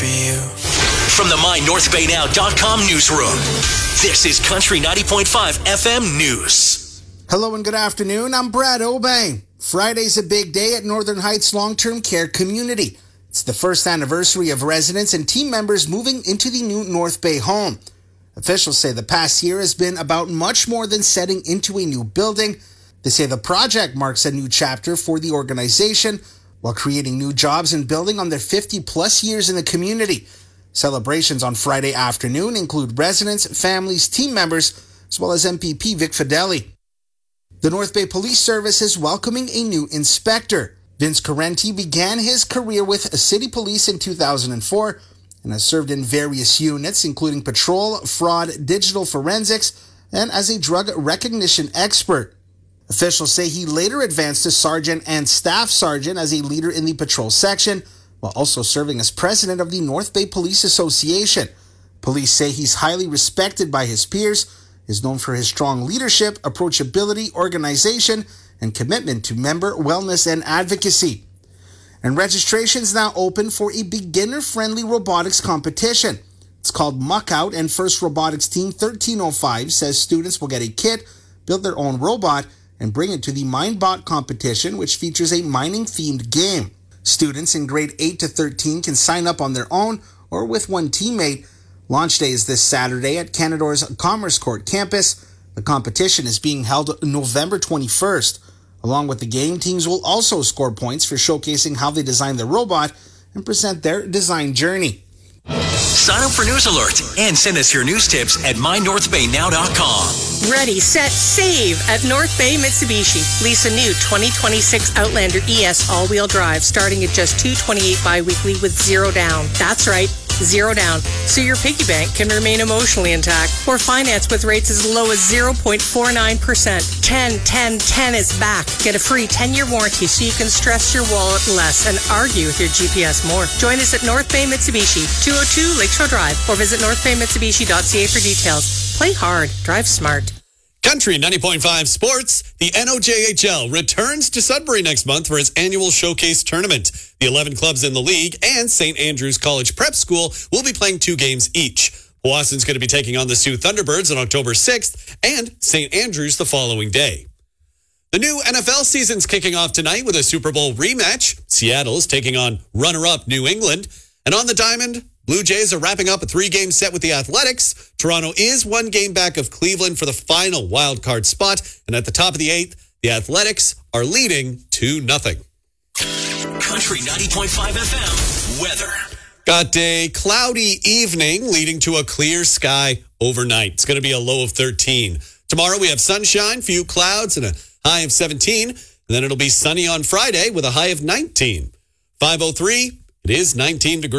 for you. From the MyNorthBayNow.com newsroom, this is Country 90.5 FM News. Hello and good afternoon. I'm Brad Obey. Friday's a big day at Northern Heights Long-Term Care Community. It's the first anniversary of residents and team members moving into the new North Bay home. Officials say the past year has been about much more than setting into a new building. They say the project marks a new chapter for the organization while creating new jobs and building on their 50-plus years in the community. Celebrations on Friday afternoon include residents, families, team members, as well as MPP Vic Fideli. The North Bay Police Service is welcoming a new inspector. Vince Correnti began his career with City Police in 2004 and has served in various units, including patrol, fraud, digital forensics, and as a drug recognition expert. Officials say he later advanced to sergeant and staff sergeant as a leader in the patrol section, while also serving as president of the North Bay Police Association. Police say he's highly respected by his peers, is known for his strong leadership, approachability, organization, and commitment to member wellness and advocacy. And registration is now open for a beginner-friendly robotics competition. It's called Muck Out, and First Robotics Team 1305 says students will get a kit, build their own robot, and bring it to the MineBot competition, which features a mining-themed game. Students in grade 8 to 13 can sign up on their own or with one teammate. Launch day is this Saturday at Canador's Commerce Court campus. The competition is being held November 21st. Along with the game, teams will also score points for showcasing how they design the robot and present their design journey. Sign up for News Alert and send us your news tips at MyNorthBayNow.com. Ready, set, save at North Bay Mitsubishi. Lease a new 2026 Outlander ES all-wheel drive starting at just $228 bi-weekly with zero down. That's right, zero down, so your piggy bank can remain emotionally intact. Or finance with rates as low as 0.49%. 10 is back. Get a free 10-year warranty so you can stress your wallet less and argue with your GPS more. Join us at North Bay Mitsubishi, 202 Lakeshore Drive, or visit northbaymitsubishi.ca for details. Play hard, drive smart. Country 90.5 Sports. The NOJHL returns to Sudbury next month for its annual showcase tournament. The 11 clubs in the league and St. Andrews College Prep School will be playing 2 games each. Powassan's going to be taking on the Sioux Thunderbirds on October 6th and St. Andrews the following day. The new NFL season's kicking off tonight with a Super Bowl rematch. Seattle's taking on runner-up New England. And on the diamond, Blue Jays are wrapping up a 3-game set with the Athletics. Toronto is 1 game back of Cleveland for the final wild-card spot. And at the top of the 8th, the Athletics are leading 2-0. Country 90.5 FM weather. Got a cloudy evening leading to a clear sky overnight. It's going to be a low of 13. Tomorrow we have sunshine, few clouds, and a high of 17. And then it'll be sunny on Friday with a high of 19. 5:03, it is 19 degrees.